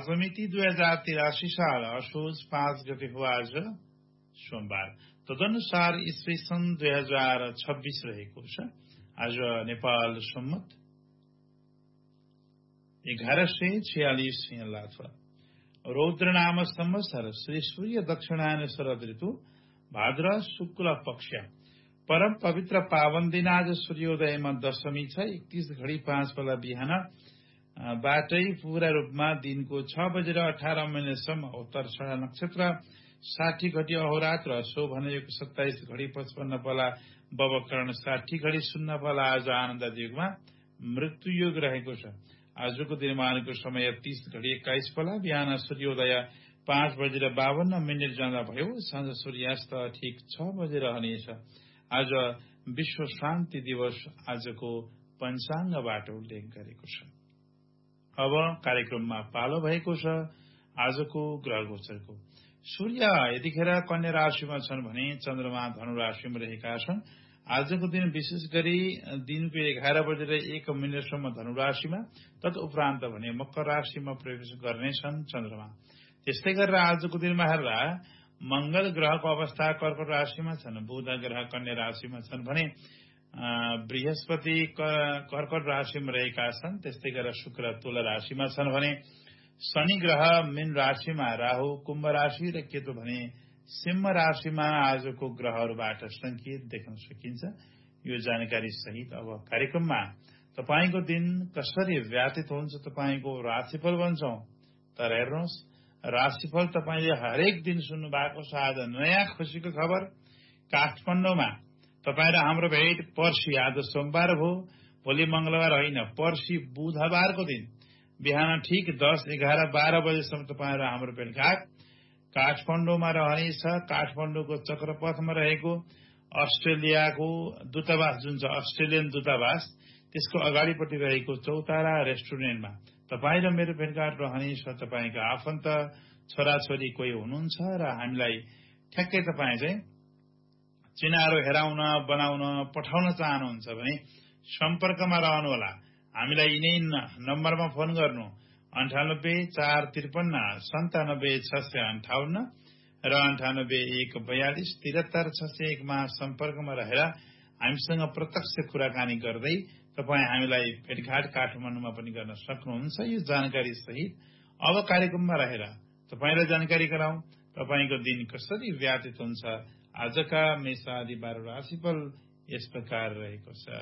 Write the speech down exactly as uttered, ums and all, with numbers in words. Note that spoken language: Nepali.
आज मिति दुई हजार तिरासी साल असोज पाँच गते हो आज सोमबार। तदनुसार ईस्वी सन् दुई हजार छब्बीस रहेको छ। आज नेपाल सम्मत एघार सय छयालिस लाथवा रौद्र नाम संवत्सर श्री सूर्य दक्षिणायन शरद ऋतु भाद्र शुक्ल पक्ष परम पवित्र पावन दिन आज सूर्योदयमा दशमी छ। एकतीस घड़ी पाँच बेला बिहान बाटै पूरा रूपमा दिनको छ बजेर अठारह मिनटसम्म उत्तरछडा नक्षत्र साठी घटी अहोरात्र सो भनेको सत्ताइस घड़ी पचपन्न बेला बवकरण साठी घड़ी शून्य बेला आज आनन्द युगमा मृत्यु योग रहेको छ। आजको दिनमानको समय तीस घड़ी एक्काइस बेला बिहान सूर्योदय पाँच बजेर बावन्न मिनट जाँदा भयो। साँझ सूर्यास्त ठिक छ बजे रहनेछ। आज विश्व शान्ति दिवस आजको पञ्चाङ्गबाट उल्लेख गरेको छ। अब कार्यक्रममा पालो भएको छ आजको ग्रह गोचरको। सूर्य यतिखेर कन्या राशिमा छन् भने चन्द्रमा धनु राशिमा रहेका छन्। आजको दिन विशेष गरी दिनको एघार बजेर एक मिनटसम्म धनु राशिमा तत् उपरान्त भने मकर राशिमा प्रवेश गर्नेछन् चन्द्रमा। त्यस्तै गरेर आजको दिनमा हेर्दा मंगल ग्रहको अवस्था कर्कट राशिमा छन्, बुध ग्रह कन्या राशिमा छन् भने बृहस्पति कर्कट राशिमा रहेका छन्। त्यस्तै गरेर शुक्र तुला राशिमा छन् भने शनि ग्रह मीन राशिमा, राहु कुम्भ राशि र केतु भने सिंह राशिमा आजको ग्रहहरूबाट संकेत देख्न सकिन्छ। यो जानकारी सहित अब कार्यक्रममा तपाईको दिन कसरी व्यतीत हुन्छ तपाईको राशिफल भन्छौं। तर हेर्नुहोस्, राशिफल तपाईले हरेक दिन सुन्नु भएको छ। आज नयाँ खुशीको खबर काठमाडौँमा तपाई र हाम्रो भेट पर्सि। आज सोमबार हो, भोलि मंगलबार होइन, पर्सि बुधबारको दिन बिहान ठीक दस एघार बाह्र बजेसम्म तपाईँ र हाम्रो भेटघाट काठमाडौँमा रहनेछ। काठमाडौँको चक्रपथमा रहेको अस्ट्रेलियाको दूतावास जुन छ अस्ट्रेलियन दूतावास, त्यसको अगाडिपट्टि रहेको चौतारा रेस्टुरेन्टमा तपाईँ र मेरो भेटघाट रहनेछ। तपाईका आफन्त छोराछोरी कोही हुनुहुन्छ र हामीलाई ठ्याक्कै तपाईँ चाहिँ चिनारो हेराउन बनाउन पठाउन चाहनुहुन्छ भने सम्पर्कमा रहनुहोला। हामीलाई यिनै नम्बरमा फोन गर्नु अन्ठानब्बे चार त्रिपन्न सन्तानब्बे छ सय अन्ठाउन्न र अन्ठानब्बे एक बयालिस तिहत्तर छ सय एकमा सम्पर्कमा रहेर हामीसँग प्रत्यक्ष कुराकानी गर्दै तपाईँ हामीलाई भेटघाट काठमाडौँमा पनि गर्न सक्नुहुन्छ। यो जानकारी सहित अब कार्यक्रममा रहेर तपाईलाई जानकारी गराउँ तपाईको दिन कसरी व्यतीत हुन्छ। आजका मेष आदि बाह्र राशिफल यस प्रकार रहेको छ।